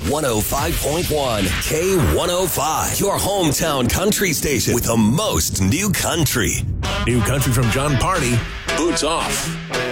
105.1 K105, your hometown country station with the most new country. New country from John Party, Boots Off.